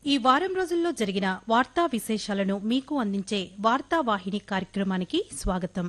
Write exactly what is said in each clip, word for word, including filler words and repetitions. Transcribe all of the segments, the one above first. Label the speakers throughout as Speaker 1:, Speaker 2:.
Speaker 1: ఈ వారం రోజుల్లో జరిగిన వార్తా విశేషాలను మీకు అందించే వార్తావాహిని కార్యక్రమానికి స్వాగతం.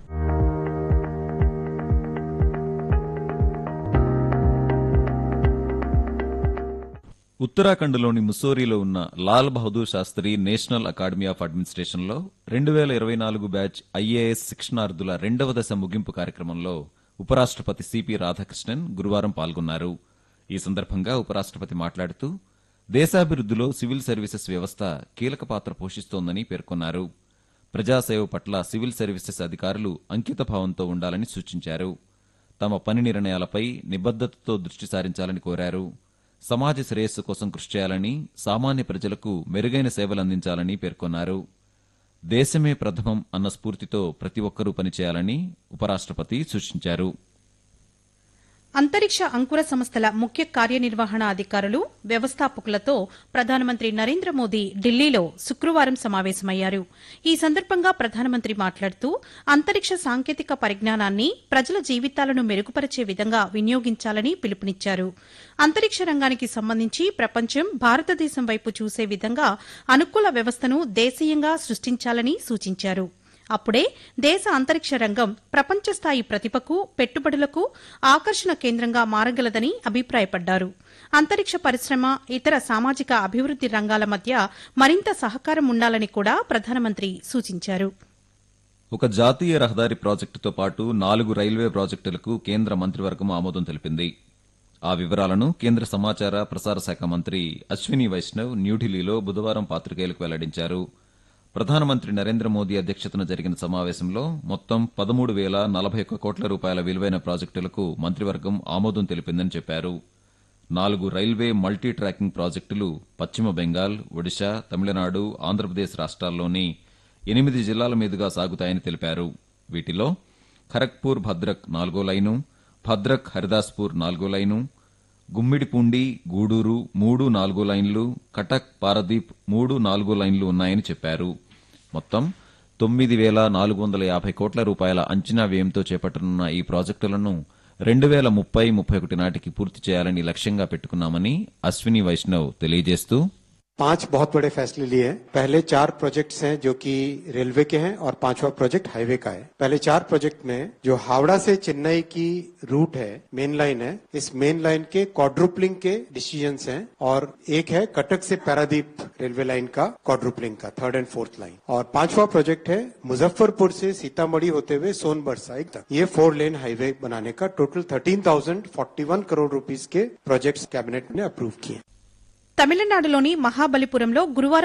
Speaker 2: ఉత్తరాఖండ్లోని ముస్సోరీలో ఉన్న Lal Bahadur Sastry national academy of అడ్మినిస్ట్రేషన్లో రెండు వేల ఇరవై నాలుగు బ్యాచ్ ఐఏఎస్ శిక్షణార్థుల రెండవ దశ ముగింపు కార్యక్రమంలో ఉపరాష్టపతి సిపి రాధాకృష్ణన్ గురువారం పాల్గొన్నారు. ఈ సందర్భంగా ఉపరాష్టపతి మాట్లాడుతూ దేశాభివృద్దిలో సివిల్ సర్వీసెస్ వ్యవస్థ కీలక పాత్ర పోషిస్తోందని పేర్కొన్నారు. ప్రజాసేవ పట్ల సివిల్ సర్వీసెస్ అధికారులు అంకితభావంతో ఉండాలని సూచించారు. తమ పని నిర్ణయాలపై నిబద్దతతో దృష్టి సారించాలని కోరారు. సమాజ శ్రేయస్సు కోసం కృషి చేయాలని, సామాన్య ప్రజలకు మెరుగైన సేవలందించాలని పేర్కొన్నారు. దేశమే ప్రథమం అన్న స్ఫూర్తితో ప్రతి ఒక్కరూ పనిచేయాలని ఉపరాష్టపతి సూచించారు.
Speaker 1: అంతరిక్ష అంకుర సంస్థల ముఖ్య కార్యనిర్వహణ అధికారులు, వ్యవస్థాపకులతో ప్రధానమంత్రి నరేంద్ర మోదీ ఢిల్లీలో శుక్రవారం సమావేశమయ్యారు. ఈ సందర్భంగా ప్రధానమంత్రి మాట్లాడుతూ అంతరిక్ష సాంకేతిక పరిజ్ఞానాన్ని ప్రజల జీవితాలను మెరుగుపరిచే విధంగా వినియోగించాలని పిలుపునిచ్చారు. అంతరిక్ష రంగానికి సంబంధించి ప్రపంచం భారతదేశం వైపు చూసే విధంగా అనుకూల వ్యవస్థను దేశీయంగా సృష్టించాలని సూచించారు. అప్పుడే దేశ అంతరిక్ష రంగం ప్రపంచ స్థాయి ప్రతిభకు, పెట్టుబడులకు ఆకర్షణ కేంద్రంగా మారగలదని అభిప్రాయపడ్డారు. అంతరిక్ష పరిశ్రమ, ఇతర సామాజిక అభివృద్ది రంగాల మధ్య మరింత సహకారం ఉండాలని కూడా ప్రధానమంత్రి సూచించారు.
Speaker 2: ఒక జాతీయ రహదారి ప్రాజెక్టుతో పాటు నాలుగు రైల్వే ప్రాజెక్టులకు కేంద్ర మంత్రివర్గం ఆమోదం తెలిపింది. ఆ వివరాలను కేంద్ర సమాచార ప్రసార శాఖ మంత్రి అశ్విని వైష్ణవ్ న్యూఢిల్లీలో బుధవారం పాత్రికేయులకు వెల్లడించారు. ప్రధానమంత్రి నరేంద్ర మోదీ అధ్యక్షతన జరిగిన సమావేశంలో మొత్తం పదమూడు వేల నలభై ఒక్క కోట్ల రూపాయల విలువైన ప్రాజెక్టులకు మంత్రివర్గం ఆమోదం తెలిపిందని చెప్పారు. నాలుగు రైల్వే మల్టీ ట్రాకింగ్ ప్రాజెక్టులు పశ్చిమ బెంగాల్, ఒడిశా, తమిళనాడు, ఆంధ్రప్రదేశ్ రాష్ట్రాల్లోని ఎనిమిది జిల్లాల మీదుగా సాగుతాయని తెలిపారు. వీటిలో ఖరగ్పూర్ భద్రక్ నాలుగో లైను, భద్రక్ హరిదాస్పూర్ నాలుగో లైను, గుమ్మిడిపూండి, గూడూరు మూడు నాలుగో లైన్లు, కటక్ పారదీప్ మూడు నాలుగో లైన్లు ఉన్నాయని చెప్పారు. మొత్తం తొమ్మిది వేల నాలుగు వందల యాభై కోట్ల రూపాయల అంచనా వ్యయంతో చేపట్టనున్న ఈ ప్రాజెక్టులను రెండు వేల ముప్పై ముప్పై ఒకటి నాటికి పూర్తి చేయాలని లక్ష్యంగా పెట్టుకున్నామని అశ్విని వైష్ణవ్ తెలియజేస్తూ,
Speaker 3: पांच बहुत बड़े फैसले लिए हैं। पहले चार प्रोजेक्ट्स हैं जो कि रेलवे के हैं और पांचवा प्रोजेक्ट हाईवे का है। पहले चार प्रोजेक्ट में जो हावड़ा से चेन्नई की रूट है, मेन लाइन है, इस मेन लाइन के क्वाड्रुपलिंग के डिसीजंस हैं और एक है कटक से पारादीप रेलवे लाइन का क्वाड्रुपलिंग का थर्ड एंड फोर्थ लाइन। और पांचवा प्रोजेक्ट है मुजफ्फरपुर से सीतामढ़ी होते हुए सोनभद्र साइड तक ये फोर लेन हाईवे बनाने का total thirteen thousand forty one crore rupees के प्रोजेक्ट्स कैबिनेट ने अप्रूव किए।
Speaker 1: తమిళనాడులోని మహాబలిపురంలో గురువారం